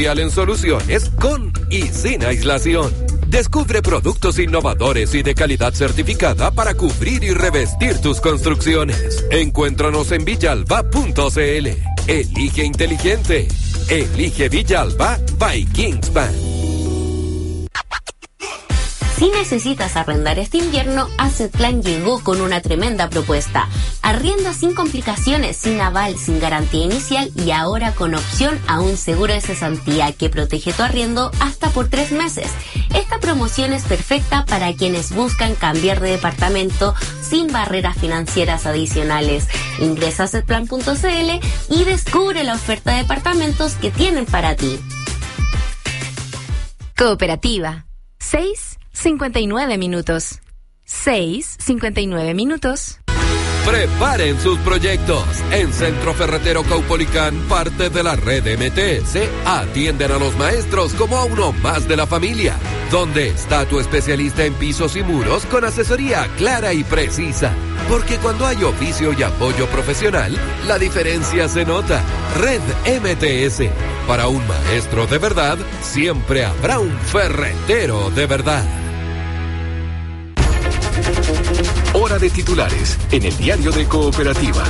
en soluciones con y sin aislación. Descubre productos innovadores y de calidad certificada para cubrir y revestir tus construcciones. Encuéntranos en villalba.cl. Elige inteligente. Elige Villalba by Kingspan. Si necesitas arrendar este invierno, Assetplan llegó con una tremenda propuesta. Arrienda sin complicaciones, sin aval, sin garantía inicial y ahora con opción a un seguro de cesantía que protege tu arriendo hasta por 3 meses. Esta promoción es perfecta para quienes buscan cambiar de departamento sin barreras financieras adicionales. Ingresa a assetplan.cl y descubre la oferta de departamentos que tienen para ti. Cooperativa. 6:59 minutos. 6:59 minutos. Preparen sus proyectos. En Centro Ferretero Caupolicán, parte de la red MTS, atienden a los maestros como a uno más de la familia. ¿Dónde está tu especialista en pisos y muros con asesoría clara y precisa? Porque cuando hay oficio y apoyo profesional, la diferencia se nota. Red MTS. Para un maestro de verdad, siempre habrá un ferretero de verdad. Hora de titulares en el diario de Cooperativa.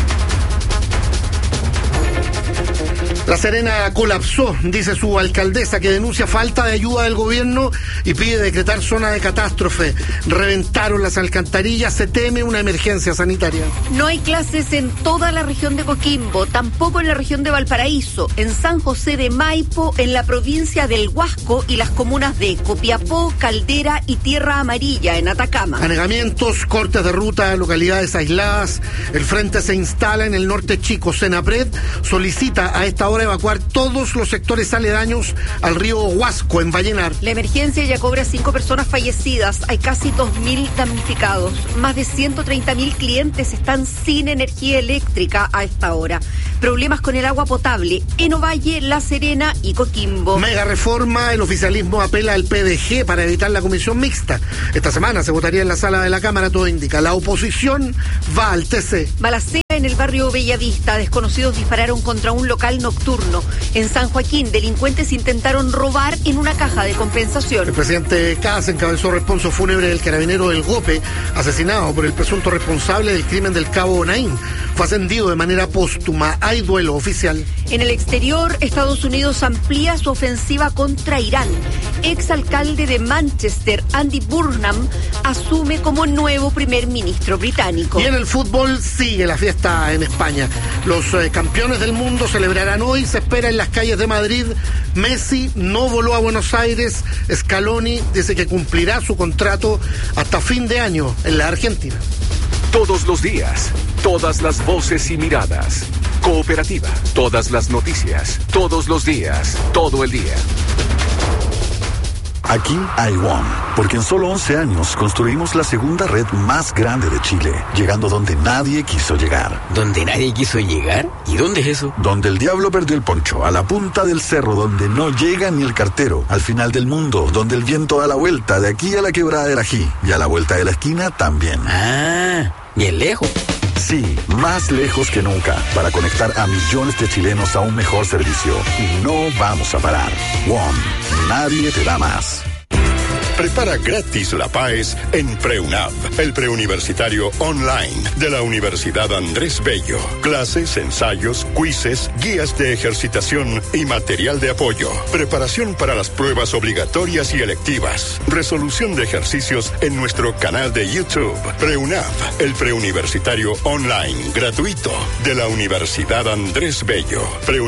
La Serena colapsó, dice su alcaldesa, que denuncia falta de ayuda del gobierno y pide decretar zona de catástrofe. Reventaron las alcantarillas, se teme una emergencia sanitaria. No hay clases en toda la región de Coquimbo, tampoco en la región de Valparaíso, en San José de Maipo, en la provincia del Huasco y las comunas de Copiapó, Caldera y Tierra Amarilla, en Atacama. Anegamientos, cortes de ruta, localidades aisladas. El frente se instala en el norte chico. Senapred solicita a esta hora evacuar todos los sectores aledaños al río Huasco, en Vallenar. La emergencia ya cobra 5 personas fallecidas. Hay casi 2.000 damnificados. Más de 130.000 clientes están sin energía eléctrica a esta hora. Problemas con el agua potable en Ovalle, La Serena y Coquimbo. Mega reforma, el oficialismo apela al PDG para evitar la comisión mixta. Esta semana se votaría en la sala de la Cámara, todo indica. La oposición va al TC. Balacera en el barrio Bellavista. Desconocidos dispararon contra un local nocturno. En San Joaquín, delincuentes intentaron robar en una caja de compensación. El presidente Kast encabezó responso fúnebre del carabinero del Gope, asesinado por el presunto responsable del crimen del cabo Naín. Fue ascendido de manera póstuma. Hay duelo oficial. En el exterior, Estados Unidos amplía su ofensiva contra Irán. Exalcalde de Manchester, Andy Burnham, asume como nuevo primer ministro británico. Y en el fútbol sigue la fiesta en España. Los campeones del mundo celebrarán hoy, se espera en las calles de Madrid. Messi no voló a Buenos Aires. Scaloni dice que cumplirá su contrato hasta fin de año en la Argentina. Todos los días, todas las voces y miradas. Cooperativa, todas las noticias, todos los días, todo el día. Aquí hay One, porque en solo 11 años construimos la segunda red más grande de Chile, llegando donde nadie quiso llegar. ¿Donde nadie quiso llegar? ¿Y dónde es eso? Donde el diablo perdió el poncho, a la punta del cerro, donde no llega ni el cartero, al final del mundo, donde el viento da la vuelta, de aquí a la quebrada del Ají, y a la vuelta de la esquina también. Ah, bien lejos. Sí, más lejos que nunca, para conectar a millones de chilenos a un mejor servicio. Y no vamos a parar. One, nadie te da más. Prepara gratis la PAES en PreUNAV, el preuniversitario online de la Universidad Andrés Bello. Clases, ensayos, quizzes, guías de ejercitación y material de apoyo. Preparación para las pruebas obligatorias y electivas. Resolución de ejercicios en nuestro canal de YouTube. PreUNAV, el preuniversitario online gratuito de la Universidad Andrés Bello.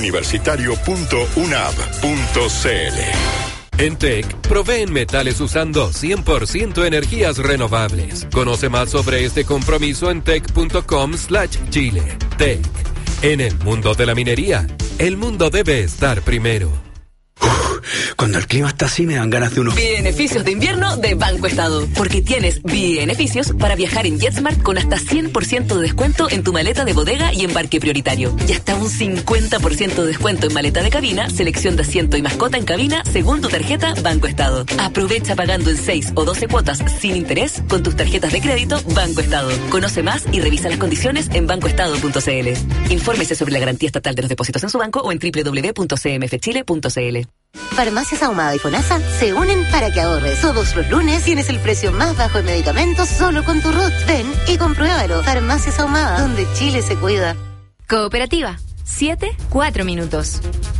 preuniversitario.unav.cl. En TEC, proveen metales usando 100% energías renovables. Conoce más sobre este compromiso en tec.com/Chile. TEC. En el mundo de la minería, el mundo debe estar primero. Cuando el clima está así me dan ganas de unos beneficios de invierno de Banco Estado. Porque tienes beneficios para viajar en JetSmart con hasta 100% de descuento en tu maleta de bodega y embarque prioritario. Y hasta un 50% de descuento en maleta de cabina, selección de asiento y mascota en cabina según tu tarjeta Banco Estado. Aprovecha pagando en 6 o 12 cuotas sin interés con tus tarjetas de crédito Banco Estado. Conoce más y revisa las condiciones en bancoestado.cl. Infórmese sobre la garantía estatal de los depósitos en su banco o en www.cmfchile.cl. Farmacias Ahumada y FONASA se unen para que ahorres. Todos los lunes tienes el precio más bajo en medicamentos solo con tu RUT. Ven y compruébalo. Farmacias Ahumada, donde Chile se cuida. Cooperativa. 7-4 minutos.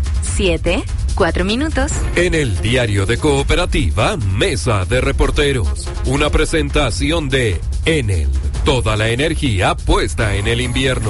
7-4 minutos. En el diario de Cooperativa, Mesa de Reporteros. Una presentación de Enel. Toda la energía puesta en el invierno.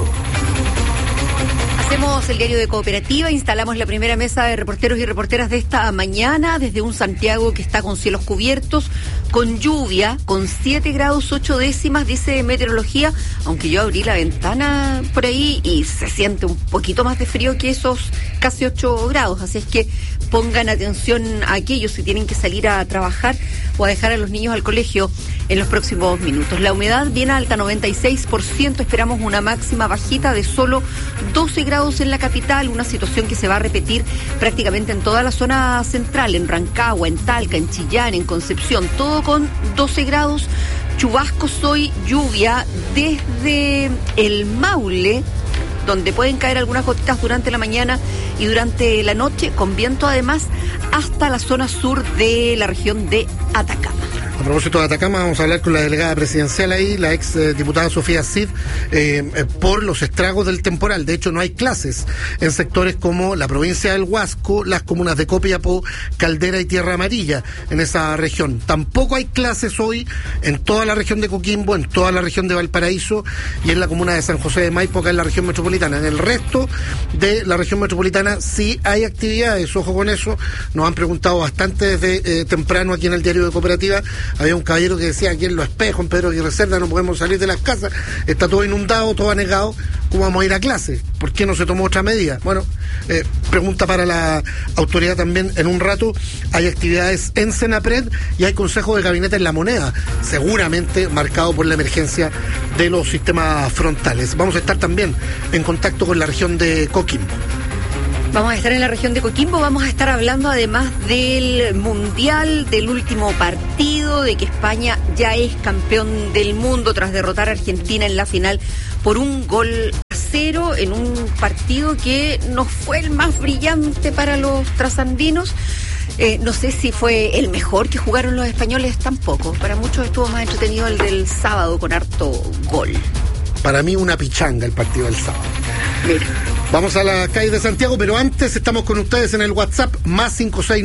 Hacemos el diario de Cooperativa, instalamos la primera mesa de reporteros y reporteras de esta mañana desde un Santiago que está con cielos cubiertos, con lluvia, con 7 grados 8 décimas, dice meteorología, aunque yo abrí la ventana por ahí y se siente un poquito más de frío que esos casi 8 grados, así es que pongan atención a aquellos si tienen que salir a trabajar o a dejar a los niños al colegio en los próximos minutos. La humedad viene alta, 96%, esperamos una máxima bajita de solo 12 grados en la capital, una situación que se va a repetir prácticamente en toda la zona central, en Rancagua, en Talca, en Chillán, en Concepción, todo con 12 grados, chubascos hoy, lluvia desde el Maule, donde pueden caer algunas gotitas durante la mañana y durante la noche, con viento además, hasta la zona sur de la región de Atacama. A propósito de Atacama, vamos a hablar con la delegada presidencial ahí, la ex diputada Sofía Cid, por los estragos del temporal. De hecho, no hay clases en sectores como la provincia del Huasco, las comunas de Copiapó, Caldera y Tierra Amarilla, en esa región. Tampoco hay clases hoy en toda la región de Coquimbo, en toda la región de Valparaíso y en la comuna de San José de Maipo, acá en la región metropolitana. En el resto de la región metropolitana sí hay actividades, ojo con eso. Nos han preguntado bastante desde temprano aquí en el diario de Cooperativa. Había un caballero que decía aquí en Los Espejos, en Pedro Aguirre Cerda, no podemos salir de las casas, está todo inundado, todo anegado, ¿cómo vamos a ir a clase? ¿Por qué no se tomó otra medida? Bueno, pregunta para la autoridad también en un rato. Hay actividades en Senapred y hay consejo de gabinete en La Moneda, seguramente marcado por la emergencia de los sistemas frontales. Vamos a estar también en contacto con la región de Coquimbo. Vamos a estar en la región de Coquimbo, vamos a estar hablando además del Mundial, del último partido, de que España ya es campeón del mundo tras derrotar a Argentina en la final por 1-0 en un partido que no fue el más brillante para los trasandinos. No sé si fue el mejor que jugaron los españoles tampoco. Para muchos estuvo más entretenido el del sábado con harto gol. Para mí una pichanga el partido del sábado. Mira. Vamos a la calle de Santiago, pero antes estamos con ustedes en el WhatsApp, más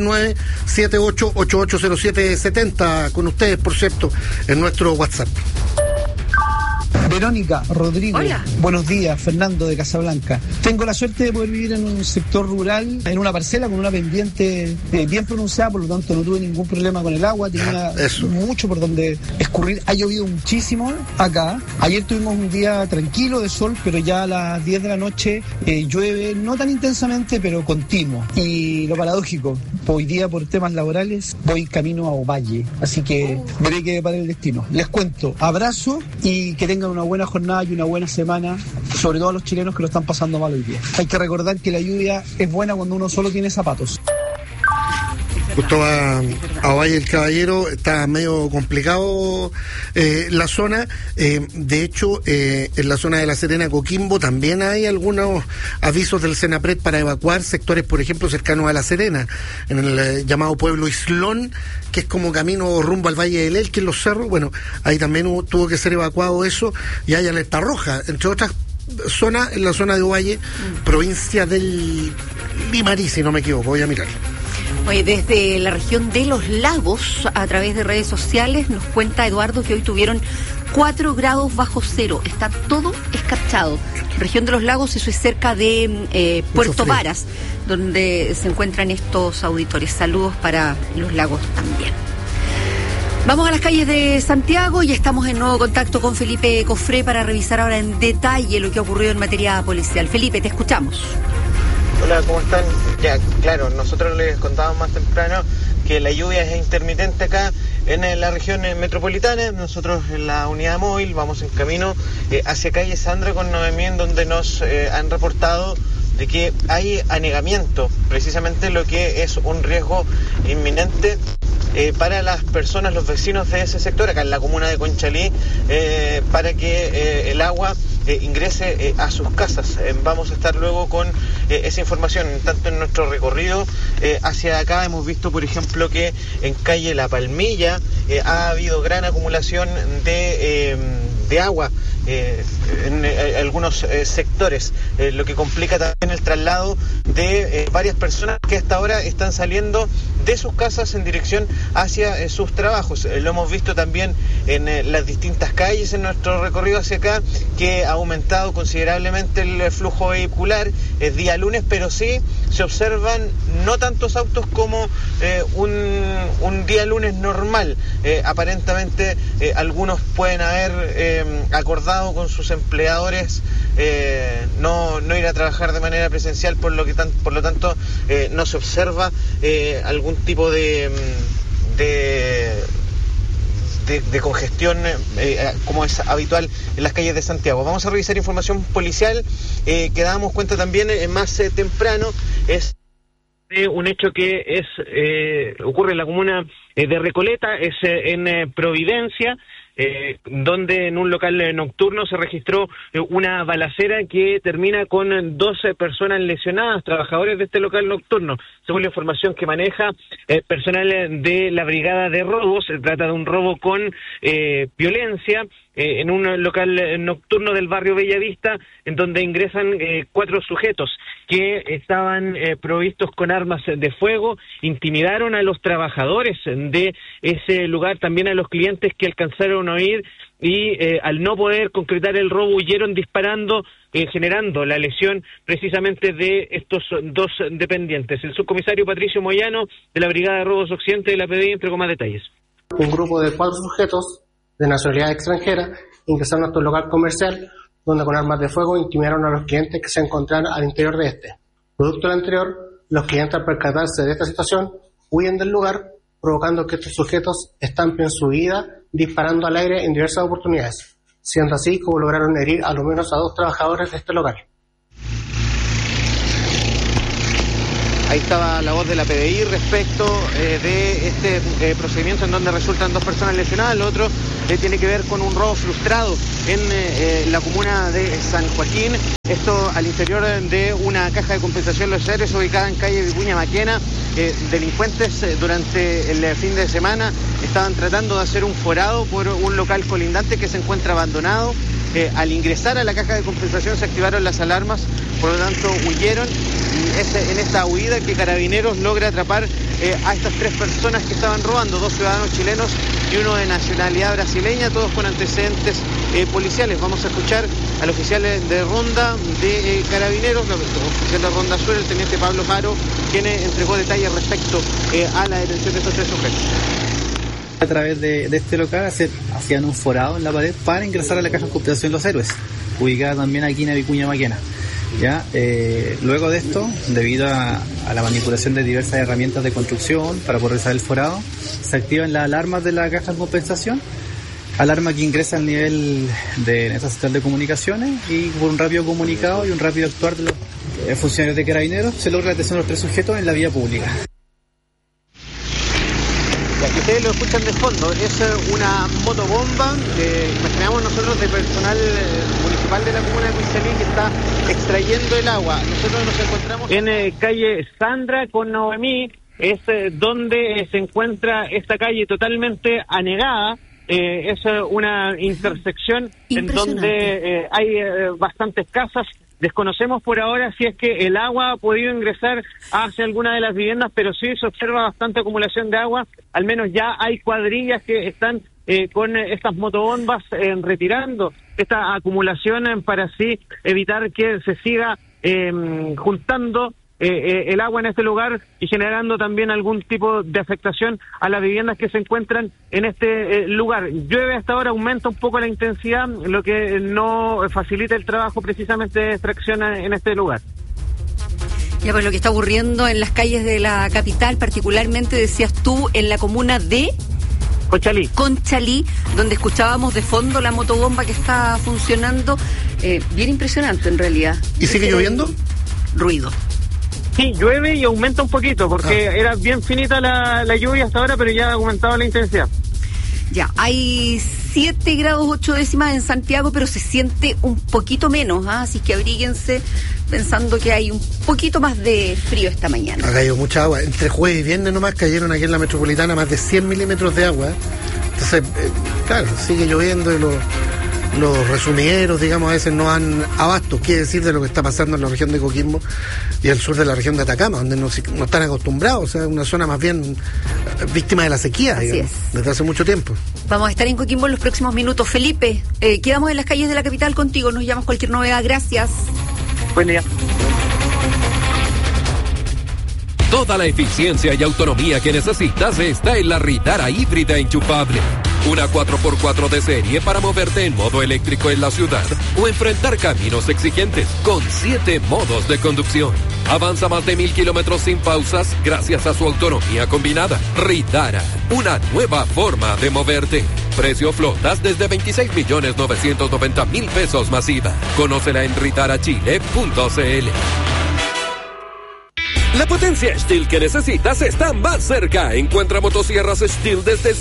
569-78880770, con ustedes, por cierto, en nuestro WhatsApp. Verónica, Rodrigo, hola. Buenos días, Fernando de Casablanca. Tengo la suerte de poder vivir en un sector rural, en una parcela con una pendiente bien pronunciada, por lo tanto no tuve ningún problema con el agua, tenía mucho por donde escurrir. Ha llovido muchísimo acá. Ayer tuvimos un día tranquilo de sol, pero ya a las 10 de la noche llueve, no tan intensamente, pero continuo. Y lo paradójico, hoy día por temas laborales voy camino a Ovalle, así que veré qué depara el destino. Les cuento, abrazo y que tengan una buena jornada y una buena semana, sobre todo a los chilenos que lo están pasando mal hoy día. Hay que recordar que la lluvia es buena cuando uno solo tiene zapatos. Justo a Ovalle el Caballero, está medio complicado la zona. De hecho, en la zona de La Serena, Coquimbo, también hay algunos avisos del Senapred para evacuar sectores, por ejemplo, cercanos a La Serena, en el llamado pueblo Islón, que es como camino rumbo al Valle del Elqui, en los cerros. Bueno, ahí también tuvo que ser evacuado eso, y hay alerta roja, entre otras zonas, en la zona de Ovalle, provincia del Limarí, si no me equivoco, voy a mirar. Oye, desde la región de Los Lagos, a través de redes sociales, nos cuenta Eduardo que hoy tuvieron 4 grados bajo cero. Está todo escarchado. Región de Los Lagos, eso es cerca de Puerto Varas, donde se encuentran estos auditores. Saludos para Los Lagos también. Vamos a las calles de Santiago y estamos en nuevo contacto con Felipe Cofré para revisar ahora en detalle lo que ha ocurrido en materia policial. Felipe, te escuchamos. Hola, ¿cómo están? Ya, claro, nosotros les contábamos más temprano que la lluvia es intermitente acá en la región metropolitana. Nosotros en la unidad móvil vamos en camino hacia calle Sandra con Noemí, en donde nos han reportado de que hay anegamiento, precisamente lo que es un riesgo inminente para las personas, los vecinos de ese sector, acá en la comuna de Conchalí, para que el agua ingrese a sus casas. Vamos a estar luego con esa información. Tanto en nuestro recorrido hacia acá hemos visto, por ejemplo, que en calle La Palmilla ha habido gran acumulación de agua en algunos sectores, lo que complica también el traslado de varias personas que hasta ahora están saliendo de sus casas en dirección hacia sus trabajos. Lo hemos visto también en las distintas calles en nuestro recorrido hacia acá, que ha aumentado considerablemente el flujo vehicular. Es día lunes, pero sí se observan no tantos autos como un día lunes normal. Aparentemente algunos pueden haber acordado con sus empleadores no ir a trabajar de manera presencial, por lo tanto no se observa algún tipo de congestión como es habitual en las calles de Santiago. Vamos a revisar información policial que dábamos cuenta también más temprano. Es un hecho que ocurre en la comuna de Recoleta, es en Providencia, donde en un local nocturno se registró una balacera que termina con 12 personas lesionadas, trabajadores de este local nocturno. Según la información que maneja personal de la Brigada de Robos, se trata de un robo con violencia en un local nocturno del barrio Bellavista, en donde ingresan 4 sujetos que estaban provistos con armas de fuego, intimidaron a los trabajadores de ese lugar, también a los clientes que alcanzaron a oír, y al no poder concretar el robo huyeron disparando, generando la lesión precisamente de estos 2 dependientes. El subcomisario Patricio Moyano, de la Brigada de Robos Occidente de la PDI, entregó más detalles. Un grupo de 4 sujetos de nacionalidad extranjera ingresaron a nuestro local comercial, donde con armas de fuego intimidaron a los clientes que se encontraban al interior de este. Producto del anterior, los clientes, al percatarse de esta situación, huyen del lugar, provocando que estos sujetos estampien su huida disparando al aire en diversas oportunidades, siendo así como lograron herir a lo menos a 2 trabajadores de este local. Ahí estaba la voz de la PDI respecto de este procedimiento en donde resultan 2 personas lesionadas. Lo otro tiene que ver con un robo frustrado en la comuna de San Joaquín. Esto al interior de una caja de compensación Los Héroes ubicada en calle Vicuña Maquena. Delincuentes durante el fin de semana estaban tratando de hacer un forado por un local colindante que se encuentra abandonado. Al ingresar a la caja de compensación se activaron las alarmas, por lo tanto huyeron, y es en esta huida que Carabineros logra atrapar a estas 3 personas que estaban robando, 2 ciudadanos chilenos y uno de nacionalidad brasileña, todos con antecedentes policiales. Vamos a escuchar al oficial de ronda de Carabineros, el oficial de ronda sur, el teniente Pablo Jaro, quien entregó detalles respecto a la detención de estos 3 sujetos. A través de este local hacían un forado en la pared para ingresar a la caja de compensación Los Héroes, ubicada también aquí en Vicuña Maquena. ¿Ya? Luego de esto, debido a la manipulación de diversas herramientas de construcción para poder realizar el forado, se activan las alarmas de la caja de compensación, alarma que ingresa al nivel de esta central de comunicaciones, y por un rápido comunicado y un rápido actuar de los funcionarios de Carabineros se logra la detención de los 3 sujetos en la vía pública. Que ustedes lo escuchan de fondo, es una motobomba que imaginamos nosotros de personal municipal de la comuna de Conchalí que está extrayendo el agua. Nosotros nos encontramos en calle Sandra con Noemí, es donde se encuentra esta calle totalmente anegada. Es una intersección en donde hay bastantes casas. Desconocemos por ahora si es que el agua ha podido ingresar hacia alguna de las viviendas, pero sí se observa bastante acumulación de agua. Al menos ya hay cuadrillas que están con estas motobombas retirando esta acumulación para así evitar que se siga juntando el agua en este lugar y generando también algún tipo de afectación a las viviendas que se encuentran en este lugar. Llueve hasta ahora, aumenta un poco la intensidad, lo que no facilita el trabajo precisamente de extracción en este lugar. Ya, pues lo que está ocurriendo en las calles de la capital, particularmente decías tú, en la comuna de Conchalí, donde escuchábamos de fondo la motobomba que está funcionando, bien impresionante en realidad. ¿Y sigue lloviendo? Ruido. Sí, llueve y aumenta un poquito, porque era bien finita la lluvia hasta ahora, pero ya ha aumentado la intensidad. Ya, hay 7 grados 8 décimas en Santiago, pero se siente un poquito menos, así que abríguense pensando que hay un poquito más de frío esta mañana. Ha caído mucha agua. Entre jueves y viernes nomás cayeron aquí en la metropolitana más de 100 milímetros de agua. Entonces, claro, sigue lloviendo y los resumideros, digamos, a veces no dan abasto. ¿Qué decir de lo que está pasando en la región de Coquimbo y el sur de la región de Atacama, donde no están acostumbrados? O sea, una zona más bien víctima de la sequía, digamos, desde hace mucho tiempo. Vamos a estar en Coquimbo en los próximos minutos. Felipe, quedamos en las calles de la capital contigo. Nos llamas cualquier novedad. Gracias. Buen día. Toda la eficiencia y autonomía que necesitas está en la Ritara híbrida enchufable. Una 4x4 de serie para moverte en modo eléctrico en la ciudad o enfrentar caminos exigentes con 7 modos de conducción. Avanza más de 1000 kilómetros sin pausas gracias a su autonomía combinada. Ritara, una nueva forma de moverte. Precio flotas desde 26.990.000 pesos masiva. Conócela en ritarachile.cl. La potencia Stihl que necesitas está más cerca. Encuentra motosierras Stihl desde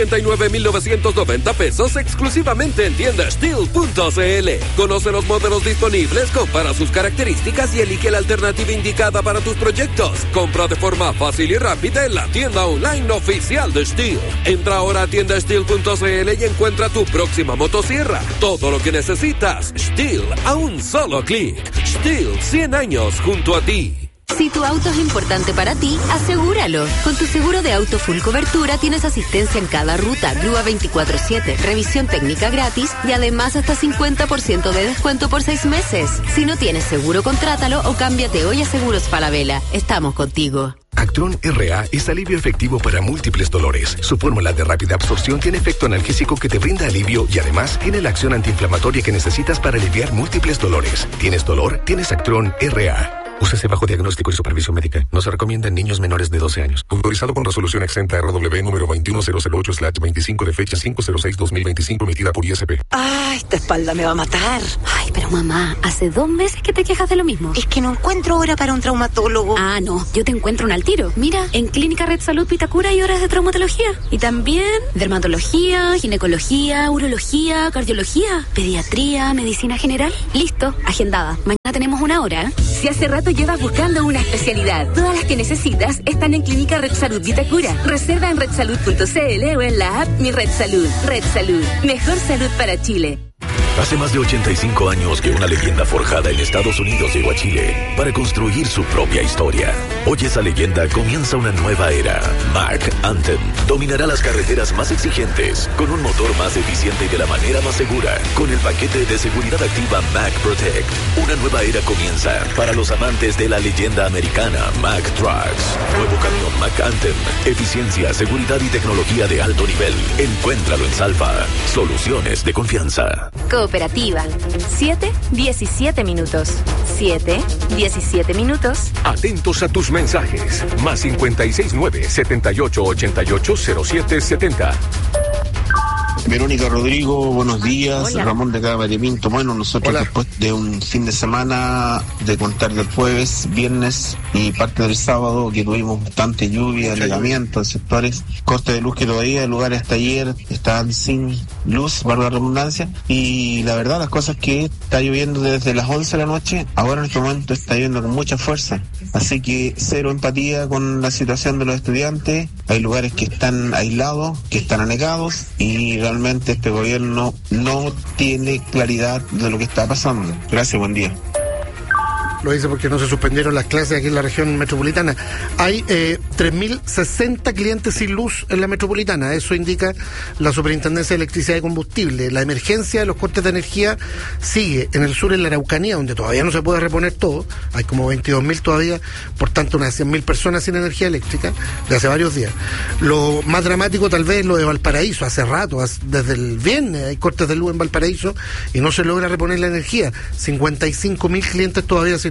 189.990 pesos exclusivamente en tienda Stihl.cl. Conoce los modelos disponibles, compara sus características y elige la alternativa indicada para tus proyectos. Compra de forma fácil y rápida en la tienda online oficial de Stihl. Entra ahora a tienda Stihl.cl y encuentra tu próxima motosierra. Todo lo que necesitas, Stihl a un solo clic. Stihl, 100 años junto a ti. Si tu auto es importante para ti, asegúralo. Con tu seguro de auto full cobertura tienes asistencia en cada ruta, grúa 24/7, revisión técnica gratis y además hasta 50% de descuento por 6 meses. Si no tienes seguro, contrátalo o cámbiate hoy a Seguros Falabella. Estamos contigo. Actron RA es alivio efectivo para múltiples dolores. Su fórmula de rápida absorción tiene efecto analgésico que te brinda alivio y además tiene la acción antiinflamatoria que necesitas para aliviar múltiples dolores. ¿Tienes dolor? Tienes Actron RA. Úsese bajo diagnóstico y supervisión médica. No se recomienda en niños menores de 12 años. Autorizado con resolución exenta RW número 21008/25 de fecha 506/2025 emitida por ISP. ¡Ay, esta espalda me va a matar! Ay, pero mamá, hace 2 meses que te quejas de lo mismo. Es que no encuentro hora para un traumatólogo. Ah, no, yo te encuentro un al tiro. Mira, en Clínica Red Salud Vitacura hay horas de traumatología. Y también dermatología, ginecología, urología, cardiología, pediatría, medicina general. Listo, agendada. Mañana tenemos una hora. Si hace rato llevas buscando una especialidad, todas las que necesitas están en Clínica Red Salud Vitacura. Reserva en redsalud.cl o en la app Mi Red Salud. Red Salud, mejor salud para Chile. Hace más de 85 años que una leyenda forjada en Estados Unidos llegó a Chile para construir su propia historia. Hoy esa leyenda comienza una nueva era. Mack Anthem dominará las carreteras más exigentes con un motor más eficiente y de la manera más segura. Con el paquete de seguridad activa Mack Protect, una nueva era comienza para los amantes de la leyenda americana Mack Trucks. Nuevo camión Mack Anthem, eficiencia, seguridad y tecnología de alto nivel. Encuéntralo en Salva. Soluciones de confianza. Cooperativa. 7:17 minutos. 7:17 Atentos a tus mensajes. Más 569-7888-0770. Verónica Rodrigo, buenos días. Hola. Ramón de Cámara Pinto. Bueno, nosotros después de un fin de semana, de contar del jueves, viernes y parte del sábado, que tuvimos bastante lluvia, anegamiento en sectores, corte de luz que todavía en lugares hasta ayer estaban sin luz, valga la redundancia, y la verdad las cosas que está lloviendo desde las 11 de la noche, ahora en este momento está lloviendo con mucha fuerza, así que cero empatía con la situación de los estudiantes. Hay lugares que están aislados, que están anegados, y realmente este gobierno no tiene claridad de lo que está pasando. Gracias, buen día. Lo dice porque no se suspendieron las clases aquí en la región metropolitana. Hay 3.060 clientes sin luz en la metropolitana. Eso indica la Superintendencia de Electricidad y Combustible. La emergencia de los cortes de energía sigue en el sur, en la Araucanía, donde todavía no se puede reponer todo. Hay como 22.000 todavía, por tanto unas 100.000 personas sin energía eléctrica de hace varios días. Lo más dramático tal vez es lo de Valparaíso. Hace rato, desde el viernes hay cortes de luz en Valparaíso y no se logra reponer la energía. 55.000 clientes todavía sin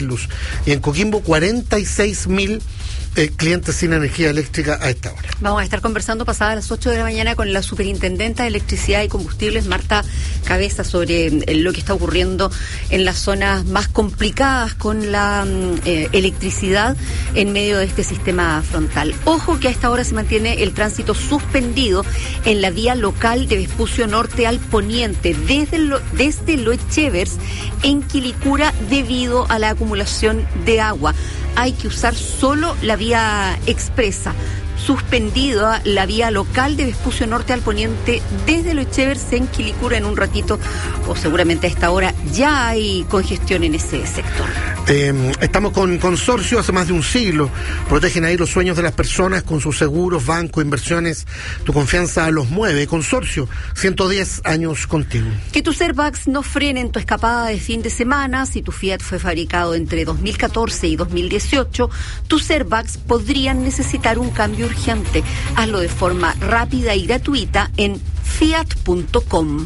sin luz. Y en Coquimbo 46.000 clientes sin energía eléctrica a esta hora. Vamos a estar conversando pasadas las 8 de la mañana con la superintendenta de Electricidad y Combustibles, Marta Cabeza, sobre lo que está ocurriendo en las zonas más complicadas con la electricidad en medio de este sistema frontal. Ojo que a esta hora se mantiene el tránsito suspendido en la vía local de Vespucio Norte al poniente, desde Loechevers en Quilicura, debido a la acumulación de agua. Hay que usar solo la vía expresa. Suspendida la vía local de Vespucio Norte al poniente desde Loechevers en Quilicura. En un ratito, o seguramente a esta hora, ya hay congestión en ese sector. Estamos con Consorcio, hace más de un siglo. Protegen ahí los sueños de las personas con sus seguros, bancos, inversiones. Tu confianza los mueve. Consorcio, 110 años contigo. Que tus airbags no frenen tu escapada de fin de semana. Si tu Fiat fue fabricado entre 2014 y 2018, tus airbags podrían necesitar un cambio urgente. Hazlo de forma rápida y gratuita en fiat.com.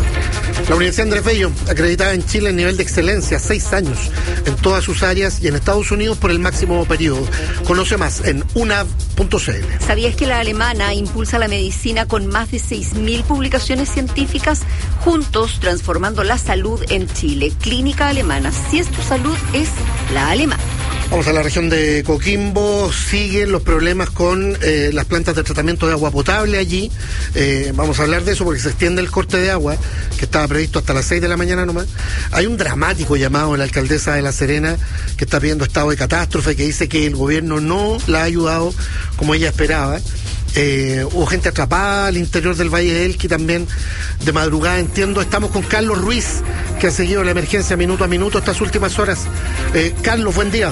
La Universidad Andrés Bello, acreditada en Chile en nivel de excelencia, 6 años en todas sus áreas y en Estados Unidos por el máximo periodo. Conoce más en unav.cl. ¿Sabías que la alemana impulsa la medicina con más de 6.000 publicaciones científicas? Juntos transformando la salud en Chile. Clínica Alemana. Si es tu salud, es la alemana. Vamos a la región de Coquimbo. Siguen los problemas con las plantas de tratamiento de agua potable allí. Vamos a hablar de eso porque se extiende el corte de agua, que estaba previsto hasta las 6 de la mañana nomás. Hay un dramático llamado de la alcaldesa de La Serena, que está pidiendo estado de catástrofe, que dice que el gobierno no la ha ayudado como ella esperaba. Hubo gente atrapada al interior del Valle de Elqui también de madrugada, entiendo. Estamos con Carlos Ruiz, que ha seguido la emergencia minuto a minuto estas últimas horas. Carlos, buen día.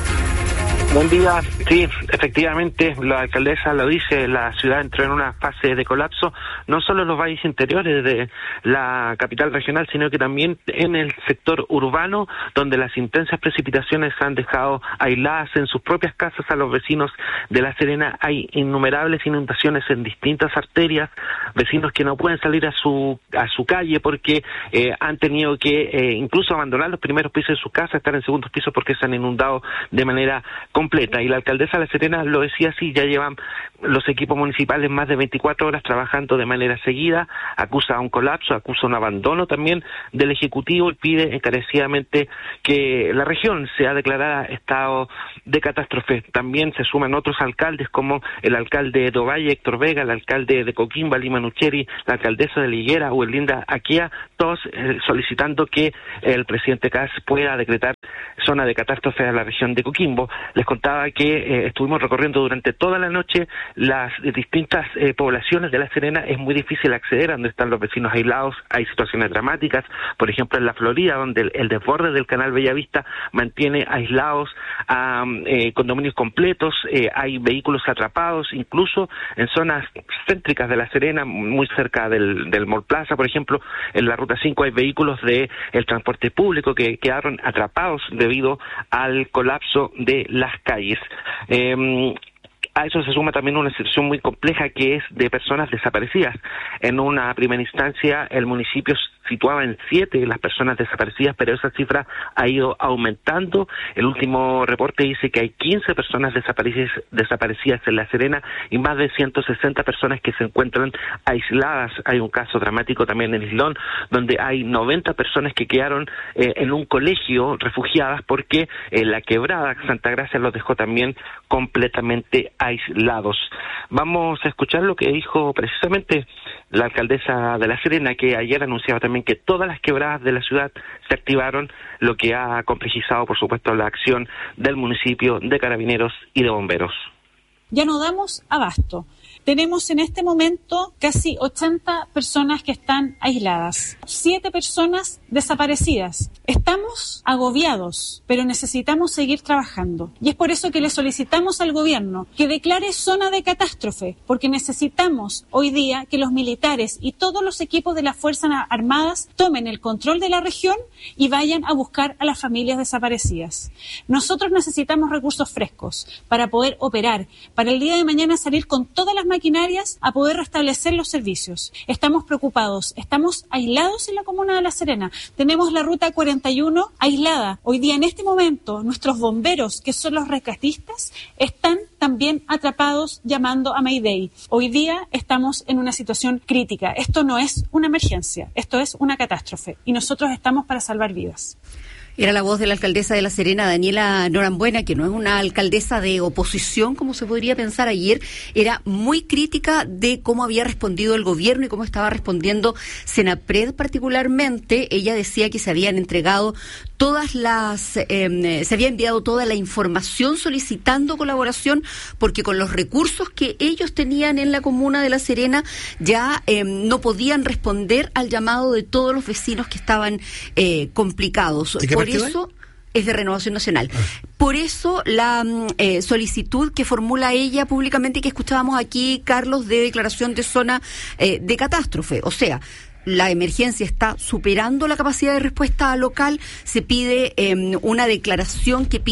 Buen día. Sí, efectivamente, la alcaldesa lo dice, la ciudad entró en una fase de colapso, no solo en los valles interiores de la capital regional, sino que también en el sector urbano, donde las intensas precipitaciones han dejado aisladas en sus propias casas a los vecinos de La Serena. Hay innumerables inundaciones en distintas arterias, vecinos que no pueden salir a su calle porque han tenido que incluso abandonar los primeros pisos de su casa, estar en segundos pisos porque se han inundado de manera completa. Y la alcaldesa de La Serena lo decía así: ya llevan los equipos municipales más de 24 horas trabajando de manera seguida, acusa un colapso, acusa un abandono también del Ejecutivo y pide encarecidamente que la región sea declarada estado de catástrofe. También se suman otros alcaldes como el alcalde de Ovalle, Héctor Vega, el alcalde de Coquimbo, Lima Nucheri, la alcaldesa de Liguera, Uerlinda Aquia, todos solicitando que el presidente Kast pueda decretar zona de catástrofe a la región de Coquimbo. Les contaba que estuvimos recorriendo durante toda la noche las distintas poblaciones de La Serena. Es muy difícil acceder a donde están los vecinos aislados. Hay situaciones dramáticas, por ejemplo en La Florida, donde el desborde del canal Bellavista mantiene aislados a condominios completos. Hay vehículos atrapados, incluso en zonas céntricas de La Serena, muy cerca del Mall Plaza, por ejemplo, en la Ruta 5 hay vehículos del transporte público que quedaron atrapados debido al colapso de las calles. A eso se suma también una situación muy compleja que es de personas desaparecidas. En una primera instancia el municipio situaba en 7 las personas desaparecidas, pero esa cifra ha ido aumentando. El último reporte dice que hay 15 personas desaparecidas en La Serena y más de 160 personas que se encuentran aisladas. Hay un caso dramático también en Islón, donde hay 90 personas que quedaron en un colegio refugiadas porque la quebrada Santa Gracia los dejó también completamente aislados. Vamos a escuchar lo que dijo precisamente la alcaldesa de La Serena, que ayer anunciaba también que todas las quebradas de la ciudad se activaron, lo que ha complejizado, por supuesto, la acción del municipio, de carabineros y de bomberos. Ya no damos abasto. Tenemos en este momento casi 80 personas que están aisladas, 7 personas desaparecidas. Estamos agobiados, pero necesitamos seguir trabajando. Y es por eso que le solicitamos al gobierno que declare zona de catástrofe, porque necesitamos hoy día que los militares y todos los equipos de las Fuerzas Armadas tomen el control de la región y vayan a buscar a las familias desaparecidas. Nosotros necesitamos recursos frescos para poder operar, para para el día de mañana salir con todas las maquinarias a poder restablecer los servicios. Estamos preocupados, estamos aislados en la comuna de La Serena. Tenemos la ruta 41 aislada. Hoy día, en este momento, nuestros bomberos, que son los rescatistas, están también atrapados llamando a Mayday. Hoy día estamos en una situación crítica. Esto no es una emergencia, esto es una catástrofe y nosotros estamos para salvar vidas. Era la voz de la alcaldesa de La Serena, Daniela Norambuena, que no es una alcaldesa de oposición, como se podría pensar ayer. Era muy crítica de cómo había respondido el gobierno y cómo estaba respondiendo Senapred particularmente. Ella decía que se habían entregado se había enviado toda la información solicitando colaboración, porque con los recursos que ellos tenían en la comuna de La Serena ya no podían responder al llamado de todos los vecinos que estaban complicados. Por eso es de Renovación Nacional. Por eso la solicitud que formula ella públicamente y que escuchábamos aquí, Carlos, de declaración de zona de catástrofe. O sea, la emergencia está superando la capacidad de respuesta local. Se pide una declaración que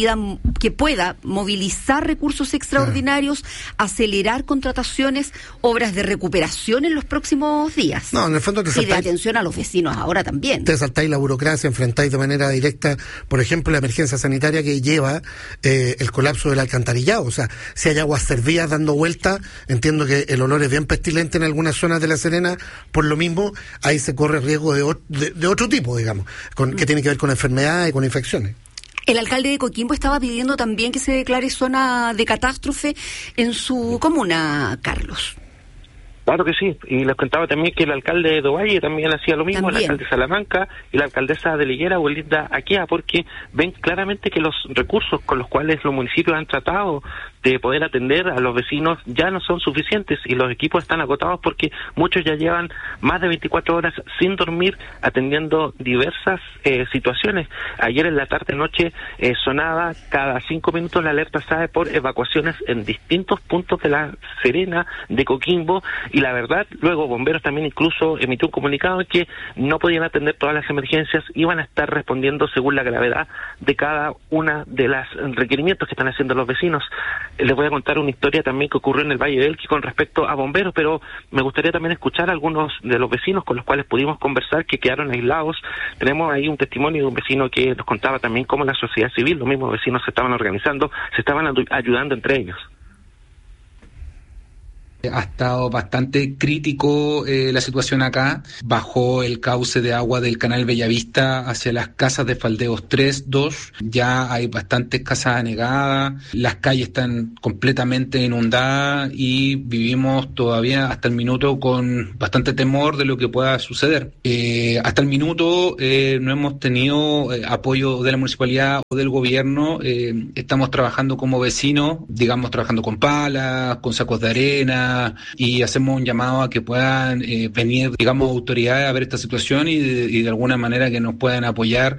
pueda movilizar recursos extraordinarios, acelerar contrataciones, obras de recuperación en los próximos días. No, en el fondo y de atención a los vecinos ahora también. Te saltáis la burocracia, enfrentáis de manera directa, por ejemplo, la emergencia sanitaria que lleva el colapso del alcantarillado. O sea, si hay aguas servidas dando vuelta, entiendo que el olor es bien pestilente en algunas zonas de La Serena, por lo mismo ahí se corre riesgo de otro tipo, digamos, que tiene que ver con enfermedades y con infecciones. El alcalde de Coquimbo estaba pidiendo también que se declare zona de catástrofe en su comuna, Carlos. Claro que sí, y les contaba también que el alcalde de Ovalle también hacía lo mismo, el alcalde de Salamanca y la alcaldesa de Liguera, Belinda Aquea, porque ven claramente que los recursos con los cuales los municipios han tratado de poder atender a los vecinos ya no son suficientes y los equipos están agotados porque muchos ya llevan más de 24 horas sin dormir atendiendo diversas situaciones. Ayer en la tarde-noche sonaba cada 5 minutos la alerta SAE por evacuaciones en distintos puntos de La Serena, de Coquimbo, y la verdad, luego Bomberos también incluso emitió un comunicado en que no podían atender todas las emergencias, iban a estar respondiendo según la gravedad de cada una de los requerimientos que están haciendo los vecinos. Les voy a contar una historia también que ocurrió en el Valle del Elqui con respecto a bomberos, pero me gustaría también escuchar a algunos de los vecinos con los cuales pudimos conversar que quedaron aislados. Tenemos ahí un testimonio de un vecino que nos contaba también cómo la sociedad civil, los mismos vecinos se estaban organizando, se estaban ayudando entre ellos. Ha estado bastante crítico la situación acá. Bajó el cauce de agua del canal Bellavista hacia las casas de Faldeos 3, 2. Ya hay bastantes casas anegadas. Las calles están completamente inundadas y vivimos todavía hasta el minuto con bastante temor de lo que pueda suceder. Hasta el minuto no hemos tenido apoyo de la municipalidad o del gobierno. Estamos trabajando como vecinos, digamos, trabajando con palas, con sacos de arena, y hacemos un llamado a que puedan venir, digamos, autoridades a ver esta situación y de alguna manera que nos puedan apoyar.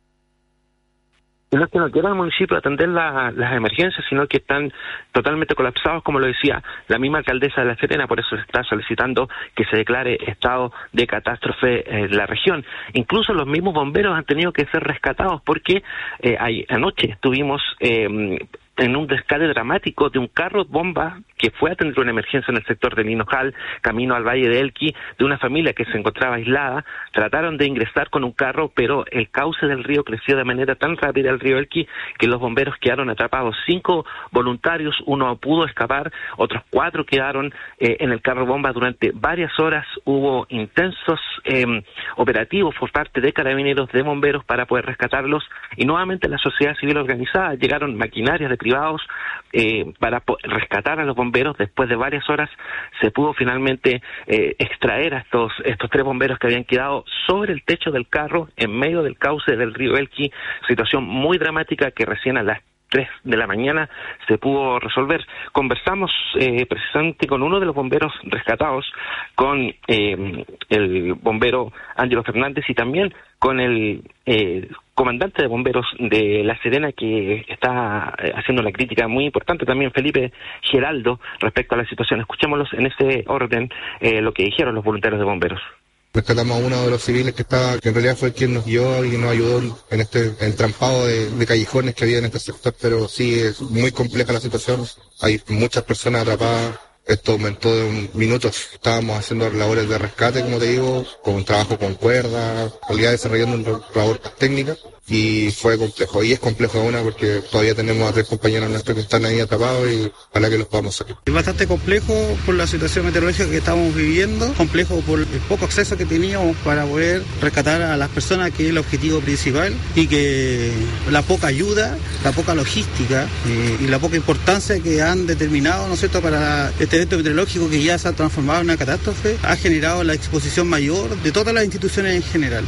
Y no es que no quiera el municipio atender las emergencias, sino que están totalmente colapsados, como lo decía la misma alcaldesa de La Serena. Por eso se está solicitando que se declare estado de catástrofe en la región. Incluso los mismos bomberos han tenido que ser rescatados porque anoche estuvimos en un rescate dramático de un carro bomba que fue a atender una emergencia en el sector de Linojal, camino al Valle de Elqui, de una familia que se encontraba aislada. Trataron de ingresar con un carro, pero el cauce del río creció de manera tan rápida el río Elqui que los bomberos quedaron atrapados. 5 voluntarios, uno pudo escapar, otros 4 quedaron en el carro bomba durante varias horas. Hubo intensos operativos por parte de carabineros, de bomberos para poder rescatarlos, y nuevamente la sociedad civil organizada, llegaron maquinarias de privados para rescatar a los bomberos. Después de varias horas se pudo finalmente extraer a estos 3 bomberos que habían quedado sobre el techo del carro en medio del cauce del río Elqui. Situación muy dramática que recién a las 3 de la mañana se pudo resolver. Conversamos precisamente con uno de los bomberos rescatados, con el bombero Ángelo Fernández y también con el comandante de bomberos de La Serena, que está haciendo una crítica muy importante también, Felipe Geraldo, respecto a la situación. Escuchémoslos en ese orden lo que dijeron los voluntarios de bomberos. Rescatamos a uno de los civiles que en realidad fue quien nos guió y nos ayudó en este entrampado de callejones que había en este sector, pero sí es muy compleja la situación. Hay muchas personas atrapadas. Esto aumentó de minutos. Estábamos haciendo labores de rescate, como te digo, con un trabajo con cuerdas, ya desarrollando una labor técnica, y fue complejo. Y es complejo aún porque todavía tenemos a 3 compañeros nuestros que están ahí atrapados y ojalá que los podamos sacar. Es bastante complejo por la situación meteorológica que estamos viviendo, complejo por el poco acceso que teníamos para poder rescatar a las personas, que es el objetivo principal, y que la poca ayuda, la poca logística y la poca importancia que han determinado, ¿no es cierto?, para este evento meteorológico que ya se ha transformado en una catástrofe, ha generado la exposición mayor de todas las instituciones en general.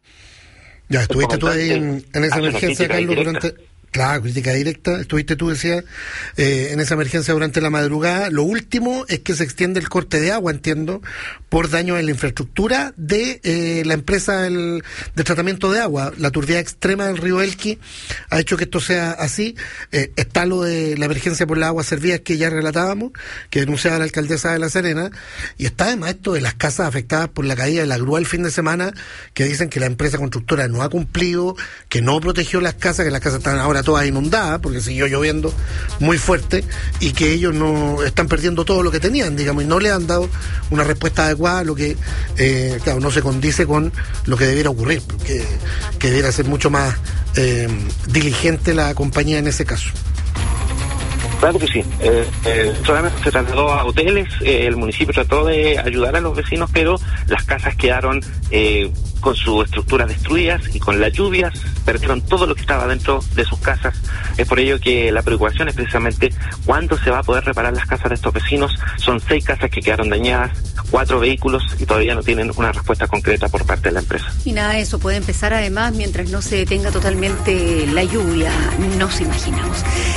Ya, estuviste tú ahí en esa emergencia, Carlos, durante... Claro, crítica directa. Estuviste tú, decías, en esa emergencia durante la madrugada. Lo último es que se extiende el corte de agua, entiendo, por daño en la infraestructura de la empresa de tratamiento de agua. La turbidez extrema del río Elqui ha hecho que esto sea así. Está lo de la emergencia por las aguas servidas que ya relatábamos, que denunciaba la alcaldesa de La Serena, y está además esto de las casas afectadas por la caída de la grúa el fin de semana, que dicen que la empresa constructora no ha cumplido, que no protegió las casas, que las casas están ahora todas inundadas porque siguió lloviendo muy fuerte, y que ellos no están perdiendo todo lo que tenían, digamos, y no le han dado una respuesta adecuada, lo que claro, no se condice con lo que debiera ocurrir, porque que debiera ser mucho más diligente la compañía en ese caso. Claro que sí. Solamente se trasladó a hoteles, el municipio trató de ayudar a los vecinos, pero las casas quedaron con sus estructuras destruidas, y con las lluvias perdieron todo lo que estaba dentro de sus casas. Es por ello que la preocupación es precisamente cuándo se va a poder reparar las casas de estos vecinos. Son 6 casas que quedaron dañadas, 4 vehículos, y todavía no tienen una respuesta concreta por parte de la empresa. Y nada de eso puede empezar además mientras no se detenga totalmente la lluvia, nos imaginamos.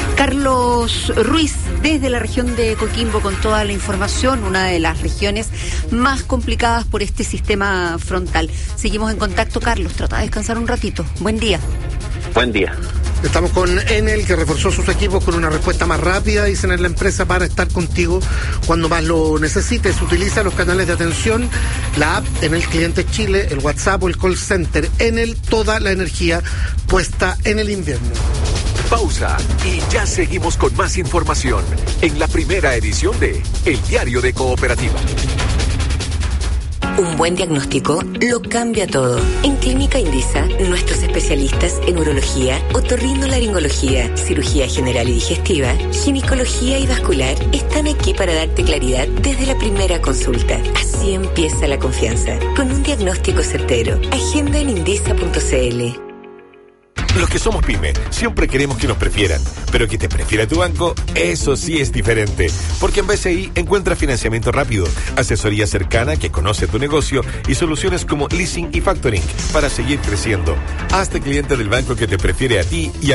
Carlos Ruiz, desde la región de Coquimbo, con toda la información, una de las regiones más complicadas por este sistema frontal. Seguimos en contacto, Carlos, trata de descansar un ratito. Buen día. Buen día. Estamos con Enel, que reforzó sus equipos con una respuesta más rápida, dicen en la empresa, para estar contigo cuando más lo necesites. Utiliza los canales de atención, la app Enel Clientes Chile, el WhatsApp o el call center. Enel, toda la energía puesta en el invierno. Pausa y ya seguimos con más información en la primera edición de El Diario de Cooperativa. Un buen diagnóstico lo cambia todo. En Clínica Indisa, nuestros especialistas en urología, otorrinolaringología, cirugía general y digestiva, ginecología y vascular están aquí para darte claridad desde la primera consulta. Así empieza la confianza, con un diagnóstico certero. Agenda en indisa.cl. Los que somos pyme siempre queremos que nos prefieran, pero que te prefiera tu banco, eso sí es diferente. Porque en BCI encuentra financiamiento rápido, asesoría cercana que conoce tu negocio y soluciones como leasing y factoring para seguir creciendo. Hazte cliente del banco que te prefiere a ti y a